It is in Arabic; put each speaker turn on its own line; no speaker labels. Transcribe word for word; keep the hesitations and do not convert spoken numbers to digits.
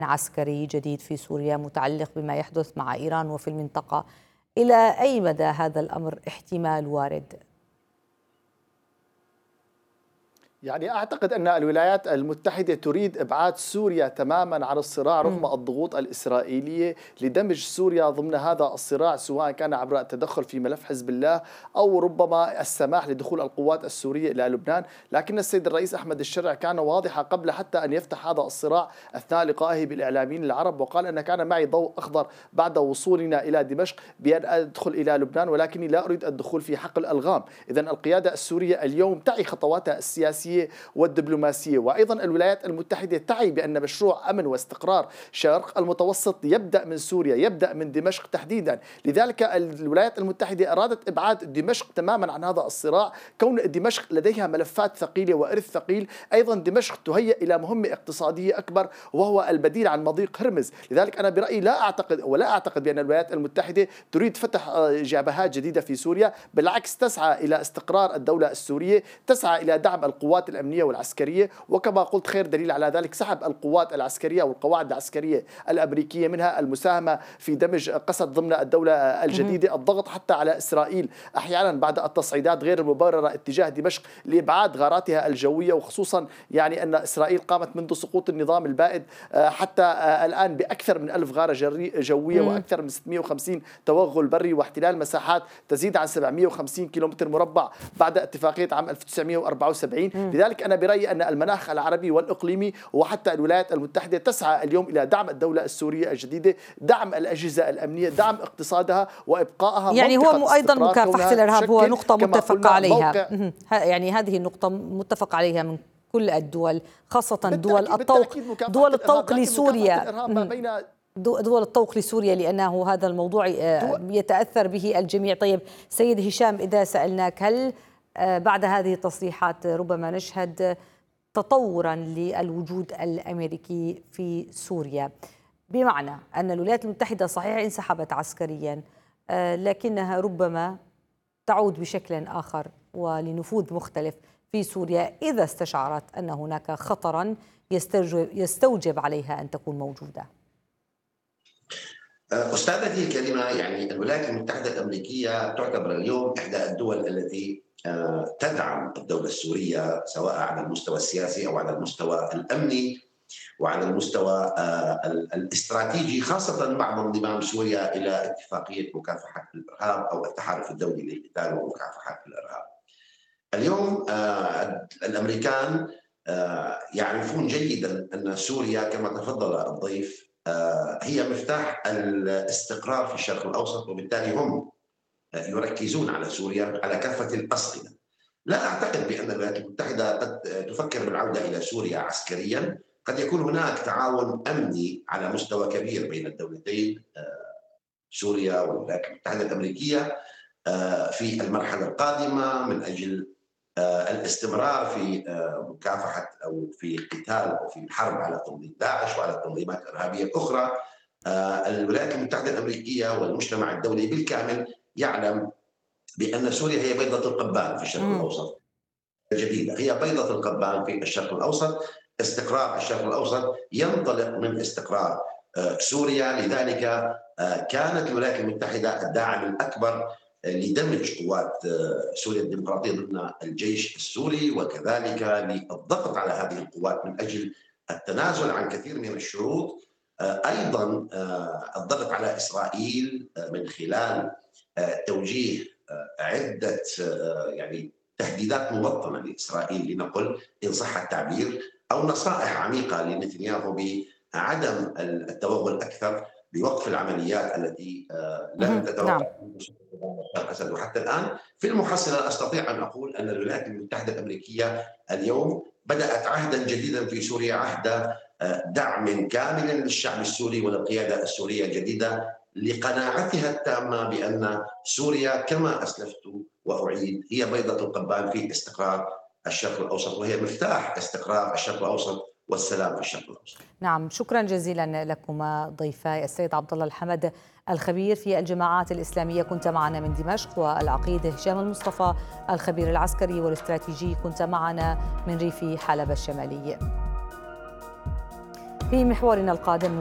عسكري جديد في سوريا متعلق بما يحدث مع إيران وفي المنطقة. إلى أي مدى هذا الأمر احتمال وارد؟
يعني أعتقد أن الولايات المتحدة تريد إبعاد سوريا تماما عن الصراع رغم الضغوط الإسرائيلية لدمج سوريا ضمن هذا الصراع، سواء كان عبر التدخل في ملف حزب الله أو ربما السماح لدخول القوات السورية إلى لبنان. لكن السيد الرئيس أحمد الشرع كان واضحا قبل حتى أن يفتح هذا الصراع أثناء لقائه بالإعلاميين العرب، وقال أن كان معي ضوء أخضر بعد وصولنا إلى دمشق بأن أدخل إلى لبنان، ولكني لا أريد الدخول في حقل الألغام. إذن القيادة السورية اليوم تعي خطواتها السياسية والدبلوماسية، وأيضا الولايات المتحدة تعي بأن مشروع أمن واستقرار شرق المتوسط يبدأ من سوريا، يبدأ من دمشق تحديدا. لذلك الولايات المتحدة أرادت إبعاد دمشق تماما عن هذا الصراع، كون دمشق لديها ملفات ثقيلة وإرث ثقيل. أيضا دمشق تهيئ إلى مهمة اقتصادية أكبر وهو البديل عن مضيق هرمز. لذلك أنا برأيي لا أعتقد ولا أعتقد بأن الولايات المتحدة تريد فتح جبهات جديدة في سوريا، بالعكس تسعى إلى استقرار الدولة السورية، تسعى إلى دعم القوات الأمنية والعسكرية، وكما قلت خير دليل على ذلك سحب القوات العسكرية والقواعد العسكرية الأمريكية منها المساهمة في دمج قسد ضمن الدولة الجديدة، الضغط حتى على إسرائيل أحيانا بعد التصعيدات غير المبررة اتجاه دمشق لإبعاد غاراتها الجوية، وخصوصا يعني أن إسرائيل قامت منذ سقوط النظام البائد حتى الآن بأكثر من ألف غارة جوية وأكثر من ستمئة وخمسين توغل بري واحتلال مساحات تزيد عن سبعمئة وخمسين كيلومتر مربع بعد اتفاقية عام ألف وتسعمئة وأربعة وسبعين. لذلك أنا برأيي أن المناخ العربي والإقليمي وحتى الولايات المتحدة تسعى اليوم إلى دعم الدولة السورية الجديدة، دعم الأجهزة الأمنية، دعم اقتصادها وإبقائها.
يعني هو أيضا مكافحة الإرهاب هو نقطة متفق عليها، يعني هذه النقطة متفق عليها من كل الدول، خاصة دول الطوق دول الطوق لسوريا دول الطوق لسوريا لأنه هذا الموضوع يتأثر به الجميع. طيب سيد هشام، إذا سألناك هل بعد هذه التصريحات ربما نشهد تطورا للوجود الأمريكي في سوريا، بمعنى أن الولايات المتحدة صحيح انسحبت عسكريا لكنها ربما تعود بشكل آخر ولنفوذ مختلف في سوريا إذا استشعرت أن هناك خطرا يستوجب, يستوجب عليها أن تكون موجودة؟
أستاذتي الكريمة، يعني الولايات المتحدة الأمريكية تعتبر اليوم إحدى الدول التي تدعم الدولة السورية سواء على المستوى السياسي أو على المستوى الأمني وعلى المستوى الاستراتيجي، خاصة بعد انضمام سوريا إلى اتفاقية مكافحة الإرهاب أو التحالف الدولي للقتال ومكافحة الإرهاب. اليوم الأمريكان يعرفون جيدا أن سوريا كما تفضل الضيف هي مفتاح الاستقرار في الشرق الأوسط، وبالتالي هم يركزون على سوريا على كافة الأصعدة. لا أعتقد بأن الولايات المتحدة قد تفكر بالعودة إلى سوريا عسكريا، قد يكون هناك تعاون أمني على مستوى كبير بين الدولتين سوريا والولايات المتحدة الأمريكية في المرحلة القادمة من أجل الاستمرار في مكافحة أو في قتال أو في الحرب على تنظيم داعش وعلى التنظيمات الإرهابية الأخرى. الولايات المتحدة الأمريكية والمجتمع الدولي بالكامل يعلم بأن سوريا هي بيضة القبان في الشرق الأوسط الجديدة، هي بيضة القبان في الشرق الأوسط. استقرار الشرق الأوسط ينطلق من استقرار سوريا، لذلك كانت الولايات المتحدة الداعم الأكبر لدمج قوات سوريا الديمقراطية ضمن الجيش السوري، وكذلك للضغط على هذه القوات من أجل التنازل عن كثير من الشروط. أيضا الضغط على إسرائيل من خلال توجيه عدة يعني تهديدات مبطنة لإسرائيل لنقل إن صح التعبير، أو نصائح عميقة لنتنياهو بعدم التوغل أكثر، بوقف العمليات التي لم تتوقع الأسد. وحتى الآن في المحصلة أستطيع أن أقول أن الولايات المتحدة الأمريكية اليوم بدأت عهدا جديدا في سوريا، عهد دعم كامل للشعب السوري وللقيادة السورية الجديدة، لقناعتها التامة بأن سوريا كما أسلفت وأعيد هي بيضة القبان في استقرار الشرق الأوسط، وهي مفتاح استقرار الشرق الأوسط والسلام في الشرق الأوسط.
نعم، شكرا جزيلا لكما ضيفاي السيد عبد الله الحمد الخبير في الجماعات الإسلامية كنت معنا من دمشق، والعقيد هشام المصطفى الخبير العسكري والاستراتيجي كنت معنا من ريف حلب الشمالي. في محورنا القادم.